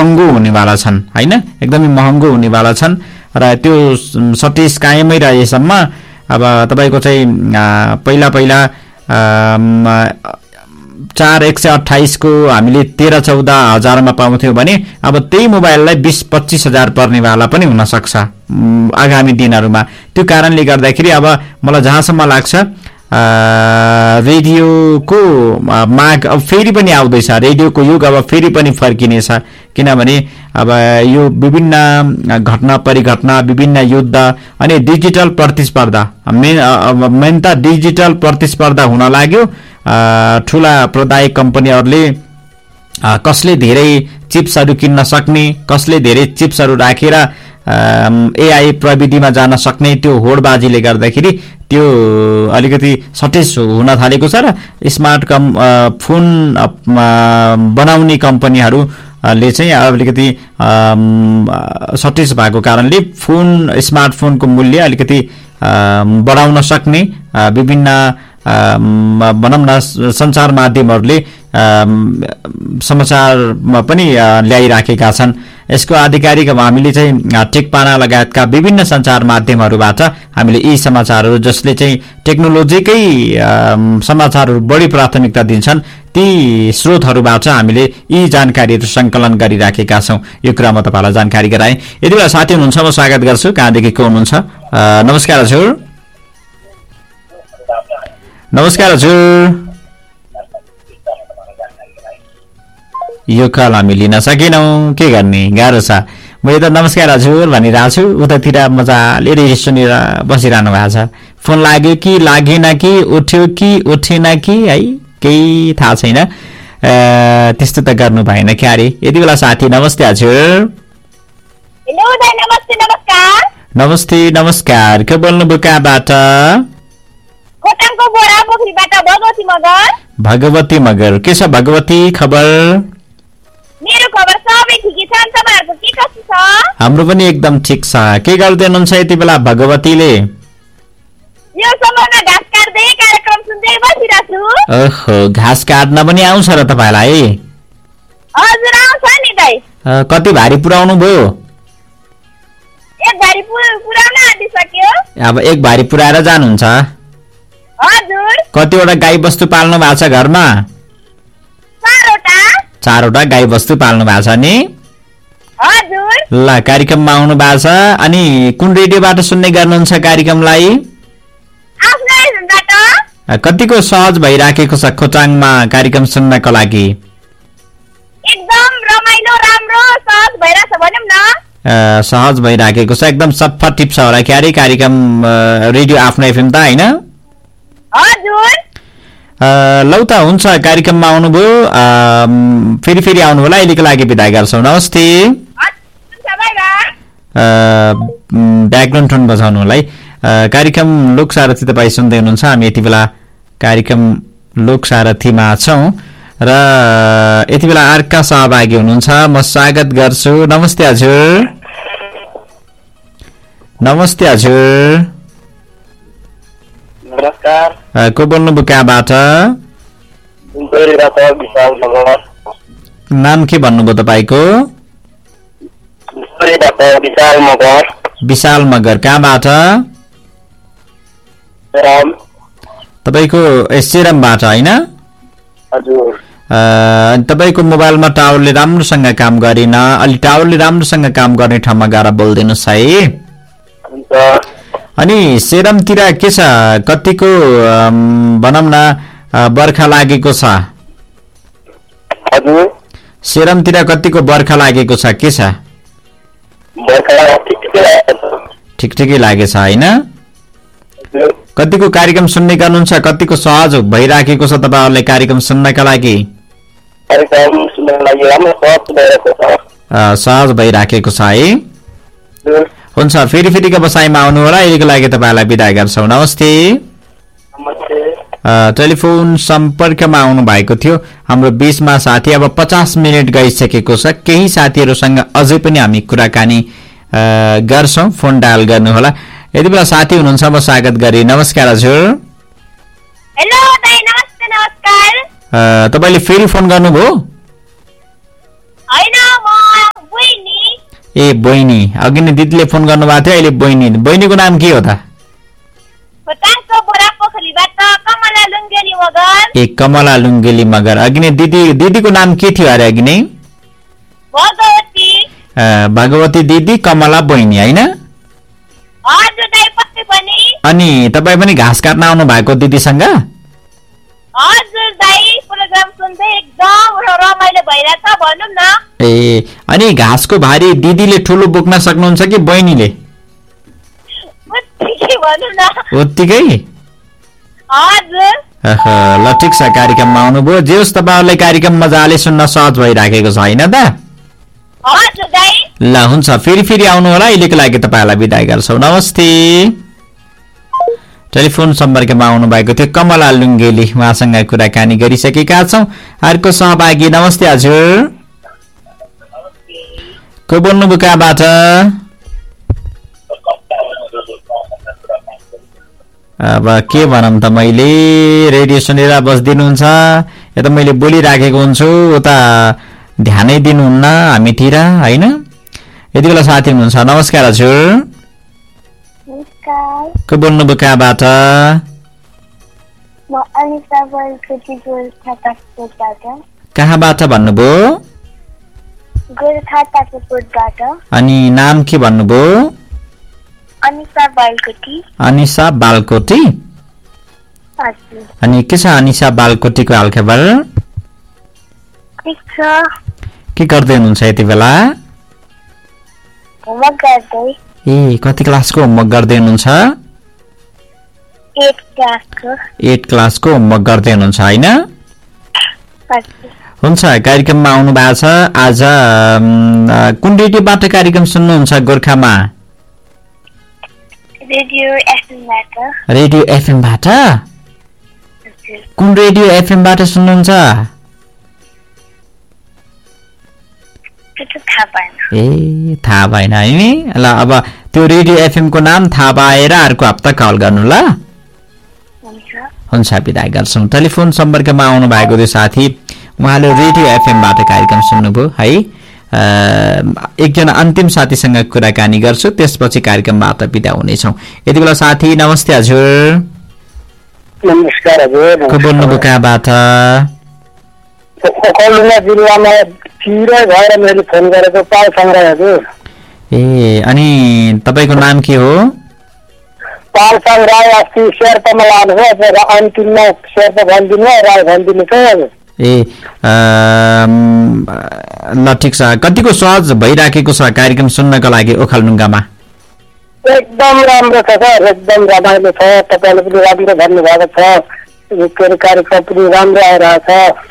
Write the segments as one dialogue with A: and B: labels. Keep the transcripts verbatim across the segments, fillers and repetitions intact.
A: महँगो हुनेवाला छन् हैन, एकदमै महँगो हुनेवाला छन् र त्यो सट्टिस कायमै रहेसम्म अब तपाईँको चाहिँ पहिला पहिला चार एक सय अठाइसको हामीले तेह्र चौध हजारमा पाउँथ्यौँ भने अब त्यही मोबाइललाई बिस पच्चिस हजार पर्नेवाला पनि हुनसक्छ आगामी दिनहरूमा। त्यो कारणले गर्दाखेरि अब मलाई जहाँसम्म लाग्छ रेडियोको माग अब फेरि पनि आउँदैछ, रेडियोको युग अब फेरि पनि फर्किनेछ, किनभने अब यो विभिन्न घटना परिघटना, विभिन्न युद्ध अनि डिजिटल प्रतिस्पर्धा, मेन मेन त डिजिटल प्रतिस्पर्धा हुन लाग्यो। ठुला प्रदायक कम्पनीहरूले कसले धेरै चिप्सहरू किन्न सक्ने, कसले धेरै चिप्सहरू राखेर एआई प्रविधिमा जान सक्ने, त्यो होडबाजीले गर्दाखेरि त्यो अलिकति सटेज हुन थालेको छ र स्मार्ट कम फोन बनाउने कम्पनीहरूले चाहिँ अलिकति सटेज भएको कारणले फोन स्मार्टफोनको मूल्य अलिकति बढाउन सक्ने विभिन्न भनौँ न सञ्चार माध्यमहरूले समाचारमा पनि ल्याइराखेका छन्। यसको आधिकारिक अब हामीले चाहिँ टेकपाना लगायतका विभिन्न सञ्चार माध्यमहरूबाट हामीले यी समाचारहरू जसले चाहिँ टेक्नोलोजीकै समाचारहरू बढी प्राथमिकता दिन्छन् ती स्रोतहरूबाट हामीले यी जानकारीहरू सङ्कलन गरिराखेका छौँ। यो कुरामा तपाईँलाई जानकारी गराएँ। यति बेला साथी हुनुहुन्छ म स्वागत गर्छु। कहाँदेखि को हुनुहुन्छ? नमस्कार हजुर। नमस्कार हजुर। यो कल हामी लिन सकेनौँ, के गर्ने, गाह्रो छ। मैले त नमस्कार हजुर भनिरहेको छु, उतातिर मजाले रेडियो सुनेर बसिरहनु भएको छ। फोन लाग्यो कि लागेन कि, उठ्यो कि उठेन कि है, केही थाहा छैन। त्यस्तो त गर्नु भएन क्या अरे। यति बेला साथी नमस्ते हजुर। नमस्ते नमस्कार। के बोल्नुभयो कहाँबाट? भगवती मगर। के छ भगवती खबर?
B: मेरो खबर सबै ठिकै छ। तपाईहरुको के कस्तो छ?
A: हाम्रो पनि एकदम ठीक छ। के गर्दै हुनुहुन्छ यति बेला भगवतीले?
B: यो समयमा घाँस काट्दै कार्यक्रम सुन्दै बसिरहेछु।
A: ओहो, घाँस काट्न पनि आउँछ र तपाईलाई?
B: हजुर आउँछ नि दाइ।
A: कति भारी पुर्याउनु भयो?
B: एक भारी पुर्याउन आँटिसक्यो।
A: अब एक भारी पुर्याएर जानुहुन्छ?
B: हजुर।
A: कतिवटा गाई बस्तु पाल्नु भएको छ घरमा?
B: चारवटा।
A: चारवटा गाई बस्तु पाल्नु भएको छ नि?
B: हजुर।
A: ल, कार्यक्रममा आउनु भएको छ। अनि कुन रेडियोबाट सुन्ने गर्नुहुन्छ कार्यक्रमलाई?
B: आफ्नो रेडियोबाट।
A: कतिको सहज भइराखेको छ खोटाङमा कार्यक्रम सुन्नको लागि?
B: एकदम रमाइलो, राम्रो, सहज भइराछ भनौँ न।
A: सहज भइराखेको छ, एकदम सफा टिप्स होला क्यारे कार्यक्रम रेडियो आफ्नो एफएम त हैन?
B: हजुर।
A: लौ त हुन्छ, कार्यक्रममा आउनुभयो, फेरि फेरि आउनु होला। अहिलेको लागि बिदा गर्छौँ। नमस्ते। ब्याकग्राउन्ड टोन बजाउनु होला है। कार्यक्रम लोकसारथी तपाईँ सुन्दै हुनुहुन्छ। हामी यति बेला कार्यक्रम लोकसारथीमा छौँ र यति बेला अर्का सहभागी हुनुहुन्छ, म स्वागत गर्छु। नमस्ते हजुर। नमस्ते हजुर।
C: नमस्कार।
A: को बोल्नुभयो कहाँबाट? नाम के भन्नुभयो तपाईँको?
C: विशाल मगर।
A: विशाल मगर। कहाँबाट? तपाईँको सेरमबाट होइन?
C: हजुर।
A: तपाईँको मोबाइलमा टावरले राम्रोसँग काम गरेन, अलि टावरले राम्रोसँग काम गर्ने ठाउँमा गएर बोलिदिनुहोस् है। अनि सेरमतिर के छ, कतिको भनौँ न बर्खा लागेको छ?
C: हजुर।
A: सेरमतिर कतिको बर्खा लागेको छ, के छ? ठिक ठिकै लागेछ होइन? कतिको कार्यक्रम सुन्ने गर्नुहुन्छ? कतिको सहज भइराखेको छ तपाईँहरूले कार्यक्रम सुन्नका लागि? सहज भइराखेको छ है। हुन्छ, फेरि फेरिको बसाइमा आउनु होला। अहिलेको लागि तपाईँलाई बिदा गर्छौँ। नमस्ते। टेलिफोन सम्पर्कमा आउनु भएको थियो हाम्रो बीचमा साथी। अब पचास मिनट गइसकेको छ। केही साथीहरूसँग अझै पनि हामी कुराकानी गर्छौँ। फोन डायल गर्नुहोला। यति बेला साथी हुनुहुन्छ, म स्वागत गरेँ। नमस्कार हजुर।
B: हेलो दाइ, नमस्ते। नमस्कार।
A: तपाईँले फेरि फोन गर्नुभयो?
B: हैन, म
A: ए बहिनी अघि नै दिदीले फोन गर्नुभएको थियो अहिले बहिनी बहिनीको नाम के हो त
B: भुटानको बोरा पोखरीबाट कमला लुङ्गेली मगर
A: ए कमला लुङ्गेली मगर अघि नै दिदी दिदीको नाम के थियो अरे अघि नै
B: भगवती
A: भगवती दिदी कमला बहिनी हैन
B: हजुर दाइ पक्कै पनि
A: अनि तपाई पनि घाँस काट्न आउनु भएको दिदीसँग
B: हजुर दाइ प्रोग्राम सुन्दै एकदम रमाइलो भइरहेछ भनौँ न
A: ए अनि घाँसको भारी दिदीले ठुलो बोक्न सक्नुहुन्छ कि बहिनीले
B: उत्तिकै भनौँ न
A: उत्तिकै
B: हजुर
A: ल ठिक छ कार्यक्रममा आउनुभयो जे होस् तपाईँहरूलाई कार्यक्रम मजाले सुन्न सहज भइराखेको छ होइन त
B: हजुर दाइ
A: ल हुन्छ फेरि फेरि आउनु होला अहिलेको लागि तपाईँलाई बिदाई गर्छौँ नमस्ते टेलिफोन सम्पर्कमा आउनु भएको थियो कमला लुङ्गेली उहाँसँग कुराकानी गरिसकेका छौँ अर्को सहभागी नमस्ते हजुर को बोल्नुभयो कहाँबाट अब के भनौँ त मैले रेडियो सुनेर बस्दिनुहुन्छ यता मैले बोलिराखेको हुन्छु उता ध्यानै दिनुहुन्न हामीतिर होइन यति बेला साथी हुनुहुन्छ नमस्कार हजुर को बोल्नुभयो कहाँबाट कहाँबाट भन्नुभयो अनि नाम के भन्नुभयो
B: अनिसा बालकोटी
A: अनिसा बालकोटी अनि के छ अनिसा बालकोटीको हालखबर के गर्दै हुनुहुन्छ यति बेला ए कति क्लासको होमवर्क गर्दै हुनुहुन्छ एट क्लासको होमवर्क गर्दै हुनुहुन्छ होइन हुन्छ कार्यक्रममा आउनु भएको छ आज कुन रेडियोबाट कार्यक्रम सुन्नुहुन्छ गोर्खामा
B: रेडियो एफएमबाट
A: रेडियो एफएमबाट कुन रेडियो एफएमबाट सुन्नुहुन्छ ए थाहा भएन है ल अब त्यो रेडियो एफएम को नाम थाहा पाएर अर्को हप्ता कल गर्नु ल हुन्छ बिदा गर्छौँ टेलिफोन सम्पर्कमा आउनु भएको थियो साथी उहाँले रेडियो एफएमबाट कार्यक्रम सुन्नुभयो है एकजना अन्तिम साथीसँग कुराकानी गर्छु त्यसपछि कार्यक्रमबाट बिदा हुनेछौँ यति बेला साथी नमस्ते हजुर
C: नमस्कार हजुर
A: को बोल्नुभयो कहाँबाट
C: ओखलढुङ्गा जिल्लामा चिरै भएर मैले फोन गरेको पाल सङ्ग्राई हजुर
A: ए अनि तपाईँको नाम के हो
C: पाल सङ्ग्राई अस्ति शेर्पामा लानुभयो र अन्तिममा शेर्पा भनिदिनु राई भनिदिनु छ हजुर
A: ए ल ठिक छ कतिको सहज भइराखेको छ कार्यक्रम सुन्नको लागि ओखलढुङ्गामा
C: एकदम राम्रो छ सर एकदम रमाइलो छ तपाईँले पनि राम्रो भन्नुभएको छ कार्यक्रम पनि राम्रो आइरहेछ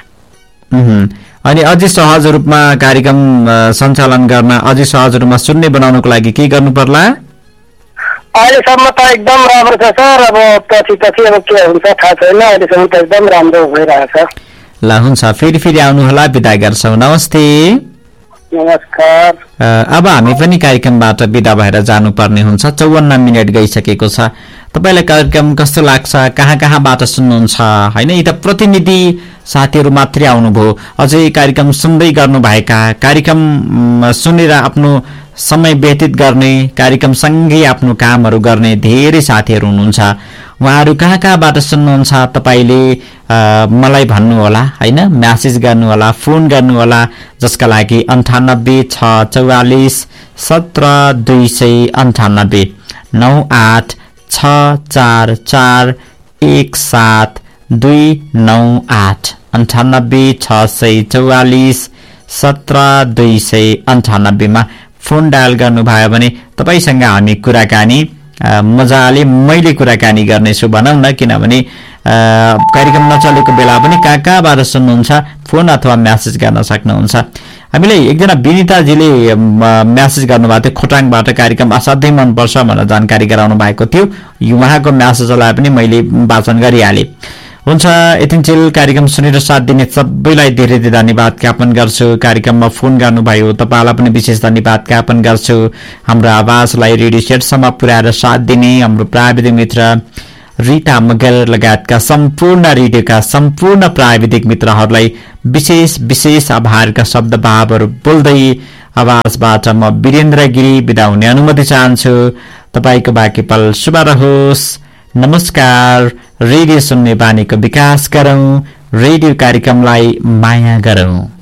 A: अनि अझै सहज रूपमा कार्यक्रम सञ्चालन गर्न अझै सहज रूपमा सुन्ने बनाउनको लागि के गर्नु पर्ला
C: अहिलेसम्म त एकदम राम्रो छ सर अब पछि पछि अब के हुन्छ थाहा छैन अहिलेसम्म त एकदम राम्रो भइरहेछ
A: ल हुन्छ फेरि फेरि आउनु होला बिदा गर्छौँ नमस्ते
C: नमस्कार
A: अब हामी पनि कार्यक्रमबाट बिदा भएर जानुपर्ने हुन्छ चौवन्न मिनट गइसकेको छ तपाईलाई कार्यक्रम कस्तो लाग्छ कहाँ कहाँबाट सुन्नुहुन्छ हैन यी त प्रतिनिधि साथीहरू मात्रै आउनुभयो अझै कार्यक्रम सुन्दै गर्नुभएका कार्यक्रम सुनेर आफ्नो समय व्यतीत गर्ने कार्यक्रम सँगै आफ्नो कामहरू गर्ने धेरै साथीहरू हुनुहुन्छ उहाँहरू कहाँ कहाँबाट सुन्नुहुन्छ तपाईले मलाई भन्नु होला हैन मेसेज गर्नु होला फोन गर्नु होला जसका लागि अन्ठानब्बे छ चौवालीस सत्र दुई सय अन्ठानब्बे नौ आठ छ चार चार एक सात दुई नौ आठ अन्ठानब्बे छ सय चौवालीस सत्र दुई सय अन्ठानब्बेमा फोन डायल गर्नुभयो भने तपाईसँग हामी कुराकानी मजाले मैले कुराकानी गर्नेछु भनौँ न किनभने कार्यक्रम नचलेको बेला पनि कहाँ कहाँबाट सुन्नुहुन्छ फोन अथवा म्यासेज गर्न सक्नुहुन्छ हामीलाई एकजना विनिताजीले म्यासेज गर्नुभएको थियो खोटाङबाट कार्यक्रम असाध्यै मनपर्छ भनेर जानकारी गराउनु भएको थियो उहाँको म्यासेजलाई पनि मैले वाचन गरिहालेँ हुन्छ यतिन्जेल कार्यक्रम सुनेर साथ दिने सबैलाई धेरै धेरै धन्यवाद ज्ञापन गर्छु कार्यक्रममा फोन गर्नुभयो तपाईलाई पनि विशेष धन्यवाद ज्ञापन गर्छु हाम्रो आवाजलाई रेडियो सेटसम्म पुर्याएर साथ दिने हाम्रो प्राविधिक मित्र रिता मगर लगायतका सम्पूर्ण रेडियोका सम्पूर्ण प्राविधिक मित्रहरूलाई विशेष विशेष आभारका शब्द भावहरू बोल्दै आवाजबाट म वीरेन्द्र गिरी बिदा हुने अनुमति चाहन्छु। तपाईको बाँकी पल शुभ रहोस्। नमस्कार। रेडियो सुन्ने बानीको विकास गरौं, रेडियो कार्यक्रमलाई माया गरौं।